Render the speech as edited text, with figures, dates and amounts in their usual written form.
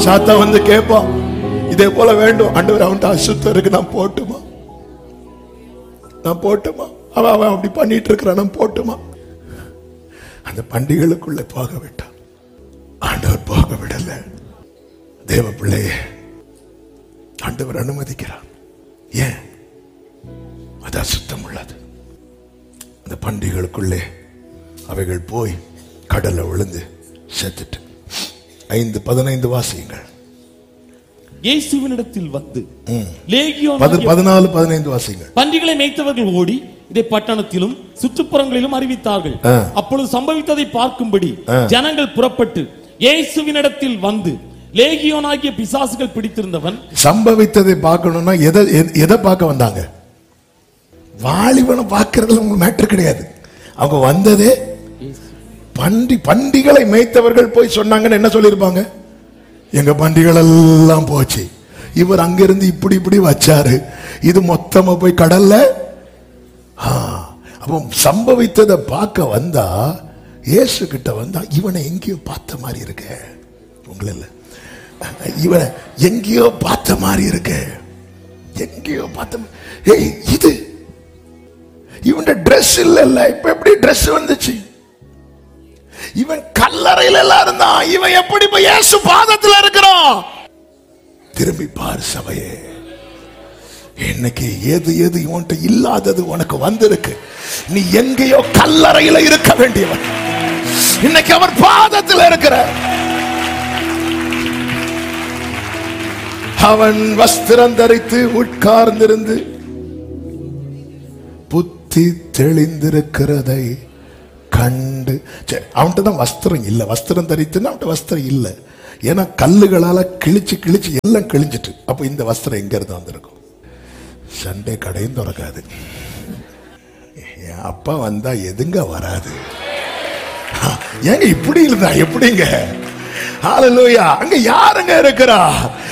சாத்தா வந்து கேட்பான், இதே போல வேண்டும் ஆண்டவர், அவன்கிட்ட அசுத்தம் இருக்கு, நான் போட்டுமா, நான் போட்டுமா, அவன் அப்படி பண்ணிட்டு இருக்கிறான், நான் போட்டுமா. அந்த பண்டிகைகளுக்குள்ளே போக விட்டான். ஆண்டவர் போக விடல. தேவ பிள்ளையே ஆண்டவர் அனுமதிக்கிறார். ஏன்? அது அசுத்தம் உள்ளது. அந்த பண்டிகைகளுக்குள்ளே அவைகள் போய் கடல்ல விழுந்து செத்துட்டு. 5:15 வாசியுங்கள். இயேசுவினிடத்தில் வந்து லேகியோன் 14-15 வாசியுங்கள். பன்றிகளை மேய்த்தவர்கள் ஓடி இதை பட்டணத்திலும் சுற்றுப்புறங்களிலும் அறிவித்தார்கள். அப்பொழுது சம்பவித்ததை பார்க்கும்படி ஜனங்கள் புறப்பட்டு இயேசுவினிடத்தில் வந்து லேகியோனாகிய பிசாசுகள் பிடித்திருந்தவன். சம்பவித்ததை பார்க்கணும்னா எதை பார்க்க வந்தாங்க? வாலிபனை பார்க்கறதுல உங்களுக்கு மேட்டர் கிடையாது. அவங்க வந்ததே பண்டிகளை மேய்த்தவர்கள் போய் சொன்னாங்கன்னு என்ன சொல்லிருப்பாங்க? எங்க பண்டிகள் எல்லாம் போச்சு, இவர் அங்கிருந்து இப்படி இப்படி வச்சாரு, இது மொத்தமா போய் கடல்ல. அப்போ சம்பவித்ததை பார்க்க வந்தா, இயேசு கிட்ட வந்தா, இவனை எங்கேயோ பார்த்த மாதிரி இருக்க, உங்களை இல்ல, இவனை எங்கேயோ பார்த்த மாதிரி இருக்க, எங்கேயோ பார்த்த. ஏய், இது இவன் ட்ரெஸ் இல்ல, இப்ப எப்படி ட்ரெஸ் வந்துச்சு? இவன் கல்லறையில எல்லாம் இருந்தான், இவன் எப்படி இப்ப இயேசு பாதத்துல இருக்கிறான்? திரும்பி பாரு சபையே, இன்னைக்கு எது எது இவன்ட்ட இல்லாதது உனக்கு வந்திருக்கு. நீ எங்கேயோ கல்லறையில இருக்க வேண்டியவன், இன்னைக்கு அவர் பாதத்தில் இருக்கிற. அவன் வஸ்திரம் தரித்து உட்கார்ந்திருந்து புத்தி தெளிந்திருக்கிறதை கண்டு. அவன்கிட்ட தான் வஸ்திரம் இல்லை, வஸ்திரம் தரித்துன்னு அவன்கிட்ட வஸ்திரம் இல்லை. ஏன்னா கல்லுகளால கிழிச்சு கிழிச்சு எல்லாம் கிழிஞ்சிட்டு. அப்ப இந்த வஸ்திரம் எங்க இருந்து வந்திருக்கும்? சண்டே கடையும் திறக்காது. என் அப்பா வந்தா எதுங்க வராது? ஏங்க இப்படி இருந்தா எப்படிங்க? ஹல்லேலூயா. அங்க யாருங்க இருக்கிறா?